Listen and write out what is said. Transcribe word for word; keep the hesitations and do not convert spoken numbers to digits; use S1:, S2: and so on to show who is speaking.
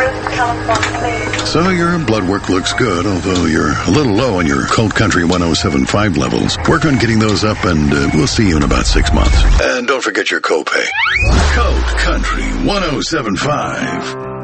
S1: So your blood work looks good, although you're a little low on your Cold Country one oh seven point five levels. Work on getting those up, and uh, we'll see you in about six months. And don't forget your copay. Cold Country one oh seven point five.